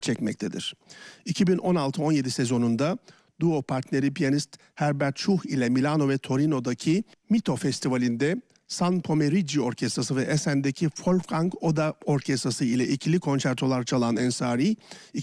çekmektedir. 2016-17 sezonunda duo partneri piyanist Herbert Schuch ile Milano ve Torino'daki Mito Festivali'nde San Pomeriggio Orkestrası ve Essen'deki Wolfgang Oda Orkestrası ile ikili konçertolar çalan Ensari,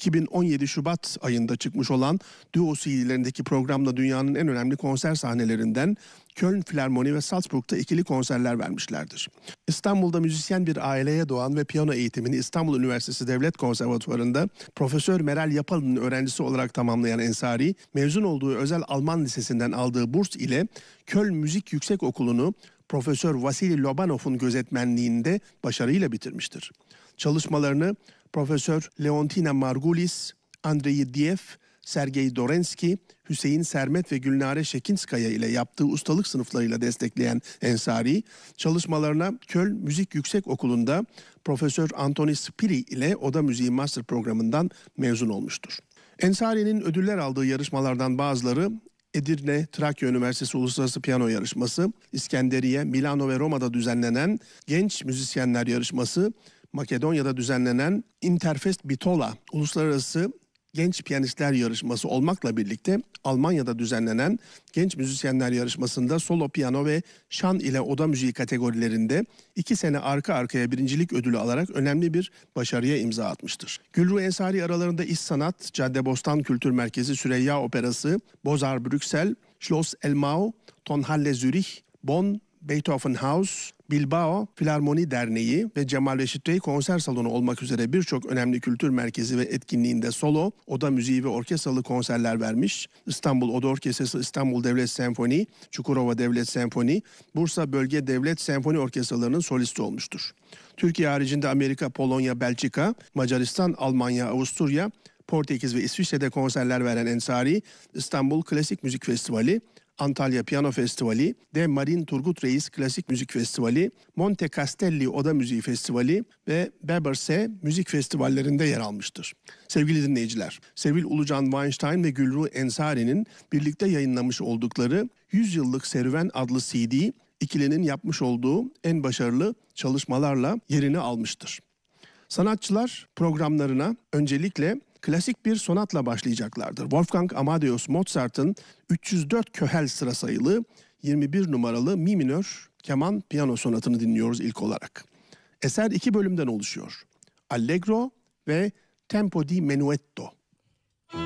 2017 Şubat ayında çıkmış olan duo CD'lerindeki programla dünyanın en önemli konser sahnelerinden Köln Filarmoni ve Salzburg'da ikili konserler vermişlerdir. İstanbul'da müzisyen bir aileye doğan ve piyano eğitimini İstanbul Üniversitesi Devlet Konservatuvarı'nda Profesör Meral Yapalı'nın öğrencisi olarak tamamlayan Ensari, mezun olduğu özel Alman lisesinden aldığı burs ile Köln Müzik Yüksekokulu'nu Profesör Vasili Lobanov'un gözetmenliğinde başarıyla bitirmiştir. Çalışmalarını Profesör Leontina Margulis, Andrei Diev, Sergey Dorenski, Hüseyin Sermet ve Gülnare Şekinskaya ile yaptığı ustalık sınıflarıyla destekleyen Ensari, çalışmalarına Köln Müzik Yüksekokulu'nda Profesör Antoni Spiri ile Oda Müziği Master programından mezun olmuştur. Ensari'nin ödüller aldığı yarışmalardan bazıları Edirne, Trakya Üniversitesi Uluslararası Piyano Yarışması, İskenderiye, Milano ve Roma'da düzenlenen Genç Müzisyenler Yarışması, Makedonya'da düzenlenen Interfest Bitola Uluslararası Genç Piyanistler Yarışması olmakla birlikte Almanya'da düzenlenen Genç Müzisyenler Yarışması'nda solo piyano ve şan ile oda müziği kategorilerinde 2 sene arka arkaya birincilik ödülü alarak önemli bir başarıya imza atmıştır. Gülru Ensari aralarında İş Sanat, Caddebostan Kültür Merkezi Süreyya Operası, Bozar Brüksel, Schloss Elmau, Tonhalle Zürich, Bonn, Beethoven House, Bilbao Filarmoni Derneği ve Cemal Reşit Rey Konser Salonu olmak üzere birçok önemli kültür merkezi ve etkinliğinde solo, oda müziği ve orkestralı konserler vermiş. İstanbul Oda Orkestrası, İstanbul Devlet Senfoni, Çukurova Devlet Senfoni, Bursa Bölge Devlet Senfoni Orkestralarının solisti olmuştur. Türkiye haricinde Amerika, Polonya, Belçika, Macaristan, Almanya, Avusturya, Portekiz ve İsviçre'de konserler veren Ensari, İstanbul Klasik Müzik Festivali, Antalya Piyano Festivali, De Marin Turgut Reis Klasik Müzik Festivali, Monte Castelli Oda Müziği Festivali ve Beberse Müzik Festivallerinde yer almıştır. Sevgili dinleyiciler, Sevil Ulucan Weinstein ve Gülru Ensari'nin birlikte yayınlamış oldukları 100 Yıllık Serüven adlı CD, ikilinin yapmış olduğu en başarılı çalışmalarla yerini almıştır. Sanatçılar programlarına öncelikle klasik bir sonatla başlayacaklardır. Wolfgang Amadeus Mozart'ın 304 köhel sıra sayılı 21 numaralı mi minör keman piyano sonatını dinliyoruz ilk olarak. Eser 2 bölümden oluşuyor. Allegro ve Tempo di Menuetto.